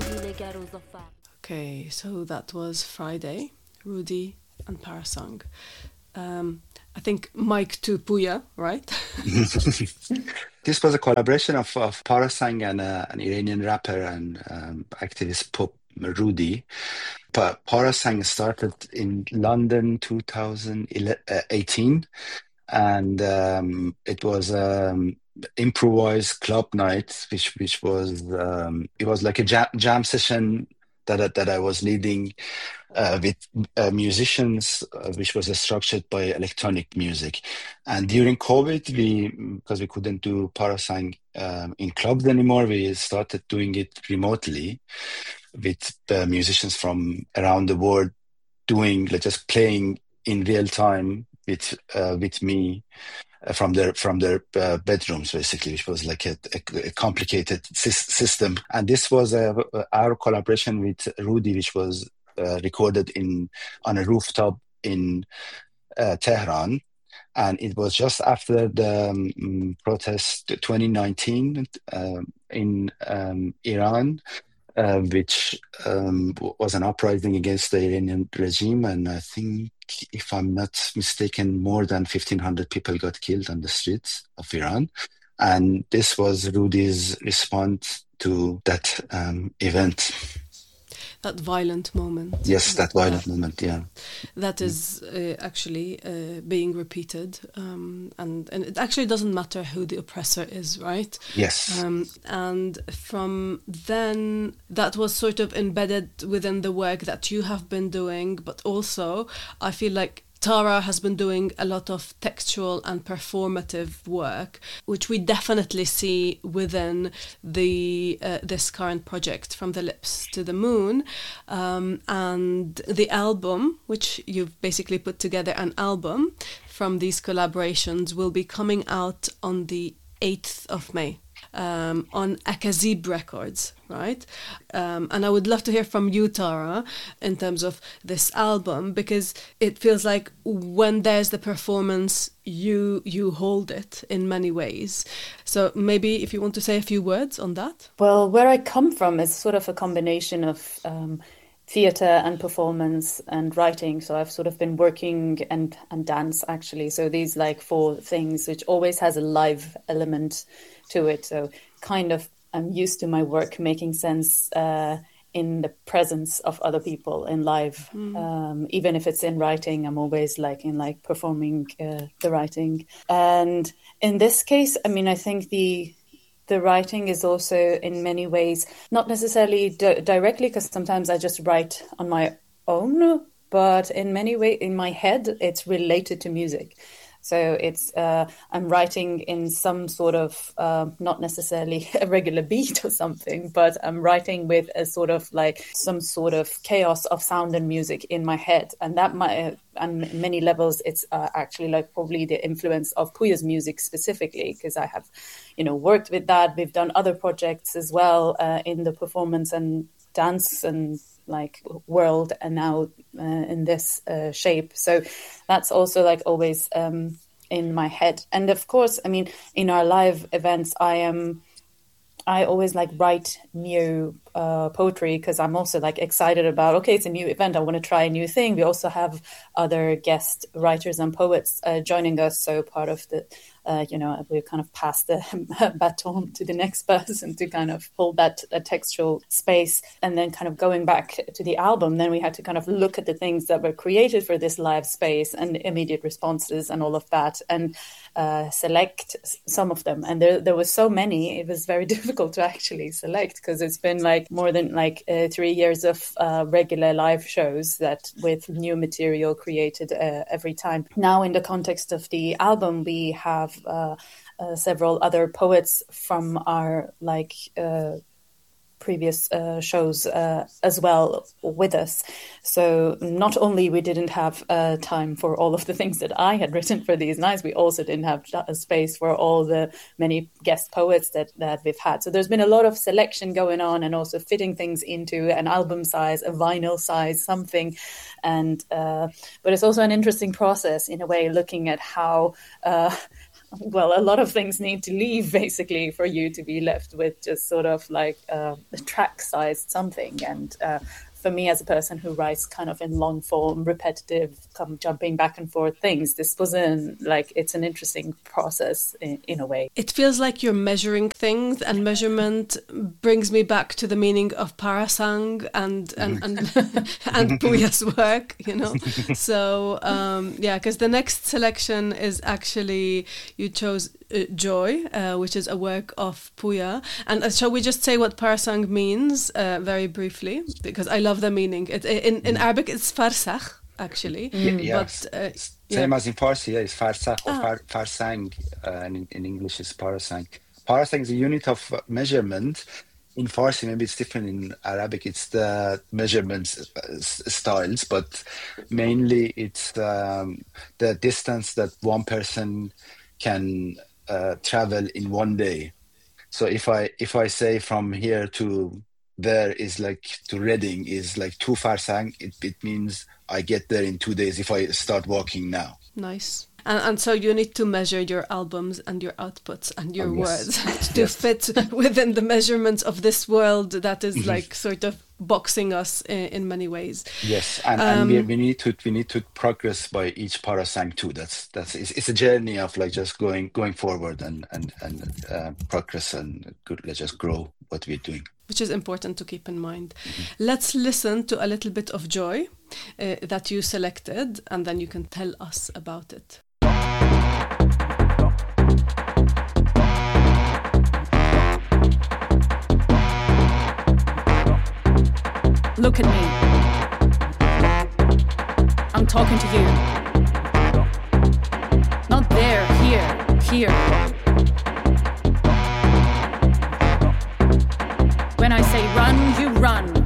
Okay, so that was Friday, Rudy and Parasang. I think Mike to Puya, right? This was a collaboration of Parasang and an Iranian rapper and activist pop Rudy. Parasang started in London 2018, and it was improvised club night, which was it was like a jam session that I was leading with musicians, which was structured by electronic music. And during COVID, because we couldn't do Parasang in clubs anymore, we started doing it remotely with musicians from around the world doing, like, just playing in real time with me from their bedrooms, basically, which was like a complicated system. And this was our collaboration with Rudy, which was recorded on a rooftop in Tehran. And it was just after the protest 2019 in Iran, which was an uprising against the Iranian regime. And I think, if I'm not mistaken, more than 1,500 people got killed on the streets of Iran. And this was Rudy's response to that event. That violent moment. Yes, that violent moment, yeah. That is actually being repeated. And it actually doesn't matter who the oppressor is, right? Yes. And from then, that was sort of embedded within the work that you have been doing. But also, I feel like Tara has been doing a lot of textual and performative work, which we definitely see within the this current project, From the Lips to the Moon, and the album, which you've basically put together an album from these collaborations, will be coming out on the 8th of May. On Akazib Records, right? And I would love to hear from you, Tara, in terms of this album, because it feels like when there's the performance, you hold it in many ways. So maybe if you want to say a few words on that. Well, where I come from is sort of a combination of theatre and performance and writing. So I've sort of been working and dance, actually. So these like 4 things, which always has a live element to it. So kind of I'm used to my work making sense in the presence of other people in live. Even if it's in writing, I'm always performing the writing. And in this case, I mean, I think the writing is also in many ways not necessarily directly, because sometimes I just write on my own, but in many ways in my head it's related to music. So it's I'm writing in some sort of not necessarily a regular beat or something, but I'm writing with a sort of like some sort of chaos of sound and music in my head, and that might, on many levels, it's actually like probably the influence of Puya's music specifically, because I have, worked with that. We've done other projects as well in the performance and dance and like world, and now in this shape. So that's also like always in my head. And of course, I mean, in our live events, I always like write new poetry, because I'm also like excited about, okay, it's a new event, I want to try a new thing. We also have other guest writers and poets joining us. So part of the, we kind of pass the baton to the next person to kind of hold that textual space. And then kind of going back to the album, then we had to kind of look at the things that were created for this live space and immediate responses and all of that, and select some of them. And there was so many, it was very difficult to actually select, because it's been like more than like 3 years of regular live shows that with new material created every time. Now in the context of the album, we have several other poets from our like previous shows as well with us. So not only we didn't have time for all of the things that I had written for these nights, we also didn't have a space for all the many guest poets that we've had. So there's been a lot of selection going on, and also fitting things into an album size, a vinyl size, something. And but it's also an interesting process in a way, looking at how well, a lot of things need to leave basically for you to be left with just sort of like a track-sized something. And for me, as a person who writes kind of in long form, repetitive, jumping back and forth things, this wasn't like, it's an interesting process in a way. It feels like you're measuring things, and measurement brings me back to the meaning of Parasang and Puya's work, you know. So because the next selection is actually, you chose Joy, which is a work of Puya. And shall we just say what Parasang means very briefly? Because I love the meaning. In Arabic, it's farsakh, actually. Yes. But, same as in Farsi, it's farsakh or farsang, and in English it's parasang. Parasang is a unit of measurement. In Farsi, maybe it's different. In Arabic, it's the measurements styles, but mainly it's the distance that one person can travel in one day. So if I say from here to there is like to Reading is like 2 farsang, it means I get there in 2 days if I start walking now. Nice. And so you need to measure your albums and your outputs and your words to fit within the measurements of this world that is like sort of boxing us in many ways. Yes, and we need to progress by each parasang too. It's a journey of like just going forward and progress and let's just grow what we're doing, which is important to keep in mind. Let's listen to a little bit of Joy that you selected, and then you can tell us about it. Look at me. I'm talking to you. Not there, here. When I say run, you run.